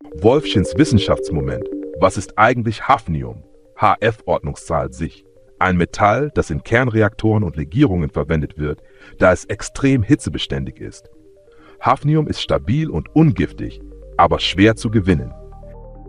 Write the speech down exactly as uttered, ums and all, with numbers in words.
Wolfschins Wissenschaftsmoment. Was ist eigentlich Hafnium? H F-Ordnungszahl sich. Ein Metall, das in Kernreaktoren und Legierungen verwendet wird, da es extrem hitzebeständig ist. Hafnium ist stabil und ungiftig, aber schwer zu gewinnen.